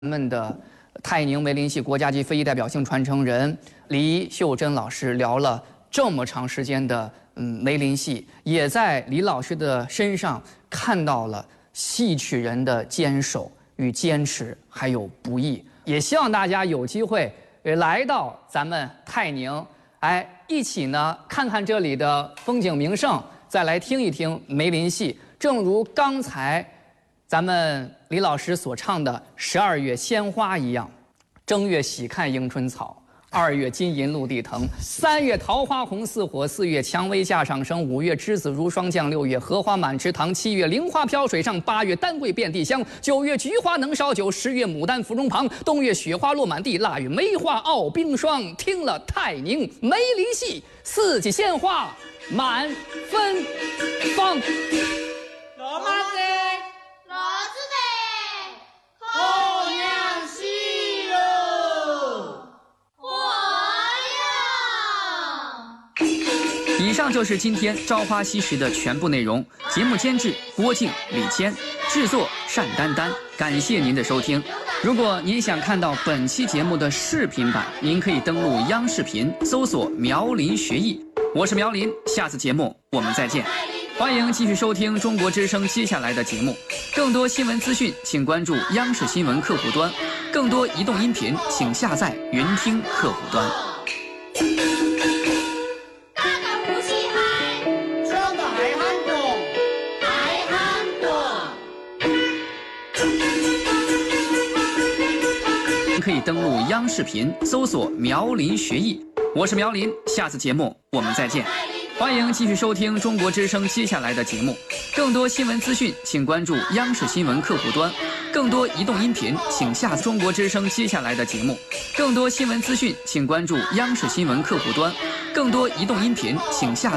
们的泰宁梅林系国家级非遗代表性传承人李秀珍老师聊了这么长时间的梅林戏，也在李老师的身上看到了戏曲人的坚守与坚持，还有不易。也希望大家有机会来到咱们泰宁，一起呢看看这里的风景名胜，再来听一听梅林戏。正如刚才咱们李老师所唱的12月鲜花一样，正月喜看迎春草，2月金银露地藤，3月桃花红似火，4月蔷薇架上升，5月栀子如霜降，6月荷花满池塘，7月菱花飘水上，8月丹桂遍地香，9月菊花能烧酒，10月牡丹芙蓉旁，冬月雪花落满地，腊月梅花傲冰霜。听了泰宁梅林戏，四季鲜花满芬芳。 罗马子，罗子的，好娘戏哟！ 以上就是今天《朝花夕拾》的全部内容。节目监制郭靖、李谦，制作单丹丹。感谢您的收听。如果您想看到本期节目的视频版，您可以登录央视频，搜索“苗林学艺”。我是苗林，下次节目我们再见。欢迎继续收听中国之声接下来的节目。更多新闻资讯，请关注央视新闻客户端；更多移动音频，请下载云听客户端。可以登录央视频，搜索“苗林学艺”。我是苗林，下次节目我们再见。欢迎继续收听中国之声接下来的节目。更多新闻资讯，请关注央视新闻客户端；更多移动音频，请下载中国之声接下来的节目。更多新闻资讯，请关注央视新闻客户端；更多移动音频，请下载。